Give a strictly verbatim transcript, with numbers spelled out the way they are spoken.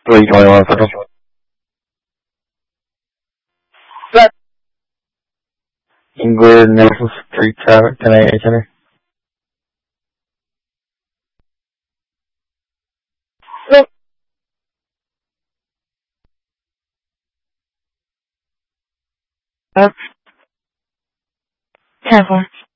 three twenty-one Central. Set. Ingrid Nelson Street traffic, ten eighty Center. Up. ten four.